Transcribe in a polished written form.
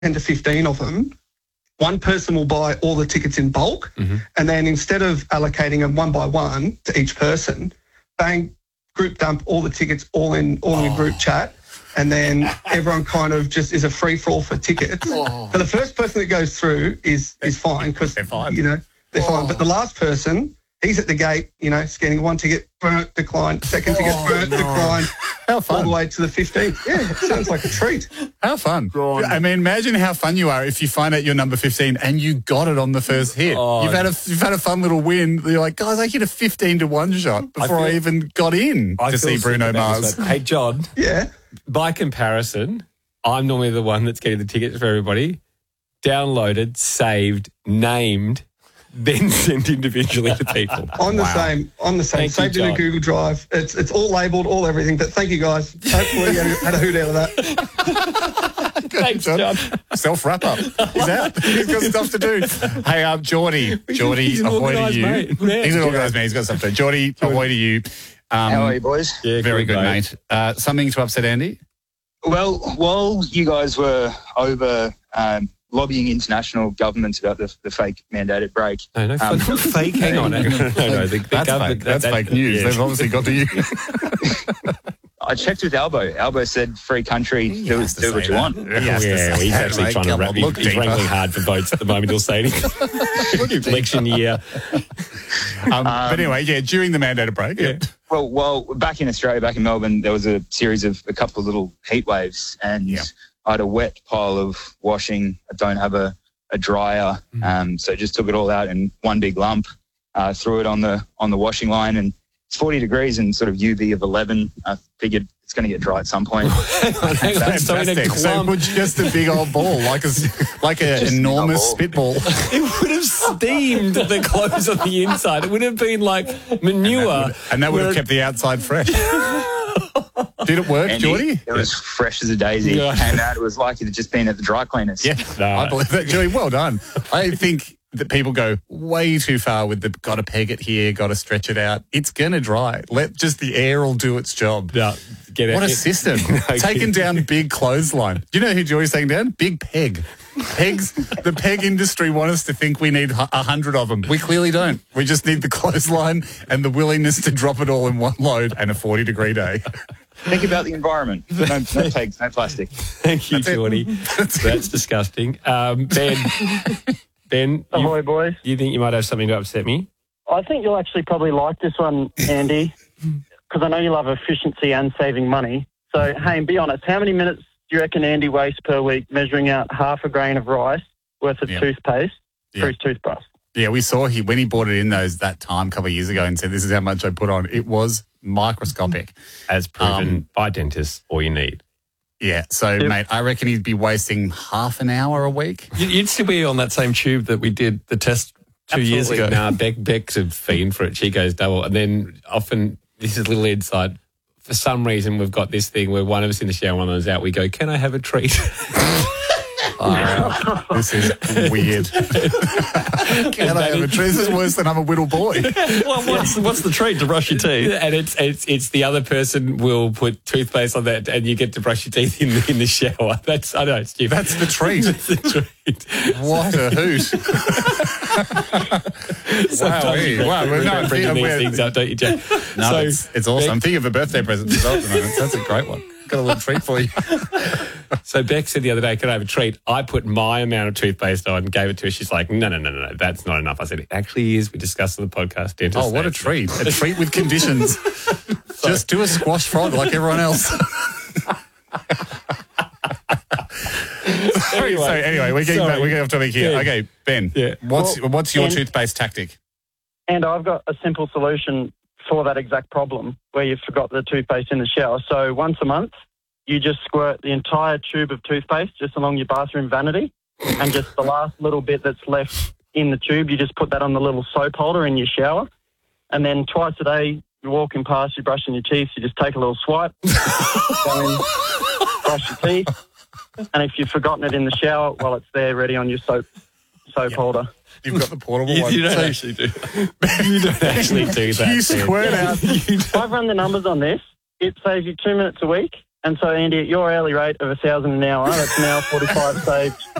10 to 15 of them, one person will buy all the tickets in bulk, and then instead of allocating them one by one to each person, bang, group dump all the tickets all in a group chat, and then everyone kind of just is a free-for-all for tickets. So the first person that goes through is fine because, they're fine. But the last person, he's at the gate, scanning one ticket, burnt, declined, second ticket, burnt, declined. How fun. All the way to the 15th. Yeah, it sounds like a treat. How fun. I mean, imagine how fun you are if you find out you're number 15 and you got it on the first hit. You've had a fun little win. You're like, guys, I hit a 15-1 shot before I even got in to see Bruno Mars. Hey, John. Yeah. By comparison, I'm normally the one that's getting the tickets for everybody. Downloaded, saved, named, then sent individually to people. I'm the same. Saved in a Google Drive. It's all labelled, all everything. But thank you, guys. Hopefully you had a hoot out of that. Thanks, John. Self-wrap up. He's out. He's got stuff to do. Hey, Geordie, ahoy to you. He's an organised man. He's got stuff to do. Geordie, ahoy to you. How are you, boys? Yeah, very good, mate. Something to upset Andy? Well, while you guys were over lobbying international governments about the fake mandated break. No, fake. Hang on. No, that's fake. That's fake news. Yeah. They've obviously got to you. I checked with Albo. Albo said free country, do what you want. He's actually trying to wrap. He's wrangling hard for votes at the moment. He'll say anything. Election year. But anyway, during the mandated break. Yeah. Well, back in Australia, back in Melbourne, there was a series of a couple of little heat waves, and I had a wet pile of washing. I don't have a dryer, so just took it all out in one big lump, threw it on the washing line, and it's 40 degrees and sort of UV of 11. I figured it's going to get dry at some point. Hang on. So just a big old ball, like an enormous spitball. It would have steamed the clothes on the inside. It would have been like manure. And that would have kept the outside fresh. Did it work, Geordie? It was fresh as a daisy, and it was like it had just been at the dry cleaners. Yeah, I believe that, Geordie. Well done. I think that people go way too far with the got to peg it here, got to stretch it out. It's going to dry. Let just the air will do its job. Yeah, what a system. Taking down big clothesline. Do you know who Geordie's taking down? Big Peg. Pegs. The peg industry want us to think we need 100 of them. We clearly don't. We just need the clothesline and the willingness to drop it all in one load and a 40-degree day. Think about the environment. No pegs, no plastic. Thank you, Geordie. That's disgusting. Ben, ahoy, boys. You think you might have something to upset me? I think you'll actually probably like this one, Andy, because I know you love efficiency and saving money. So, hey, be honest, how many minutes do you reckon Andy wastes per week measuring out half a grain of rice worth of toothpaste for his toothbrush? Yeah, we saw when he bought it in that time a couple of years ago and said, this is how much I put on. It was microscopic. As proven by dentists, all you need. Yeah, so, mate, I reckon he'd be wasting half an hour a week. You'd still be on that same tube that we did the test 2 years ago. Nah, Beck's a fiend for it. She goes double. And then often, this is a little insight, for some reason we've got this thing where one of us in the shower, one of us out, we go, can I have a treat? This is weird. Can I have a treat? This is worse than I'm a whittle boy. What's the treat? To brush your teeth? And it's the other person will put toothpaste on that, and you get to brush your teeth in the shower. I know it's stupid. That's the treat. That's the treat. What a hoot! Wow! We're not bringing these things up, don't you, Jack? No, it's awesome. I'm thinking of a birthday present as well at the moment. That's a great one. Got a little treat for you. So Beck said the other day, can I have a treat? I put my amount of toothpaste on, gave it to her. She's like, no, that's not enough. I said, it actually is. We discussed on the podcast. Dentist what a treat. A treat with conditions. Just do a squash frog like everyone else. Anyway, we're getting off topic here. Okay, Ben, what's your toothpaste tactic? And I've got a simple solution for that exact problem where you forgot the toothpaste in the shower. So once a month, you just squirt the entire tube of toothpaste just along your bathroom vanity, and just the last little bit that's left in the tube, you just put that on the little soap holder in your shower. And then twice a day, you're walking past, you're brushing your teeth, you just take a little swipe, go in, brush your teeth. And if you've forgotten it in the shower, well, it's there ready on your soap holder. You've got the portable one. You don't actually do. You don't actually do that. You squirt out. I've run the numbers on this. It saves you 2 minutes a week, And so, Andy, at your hourly rate of $1,000 an hour, that's now 45 saved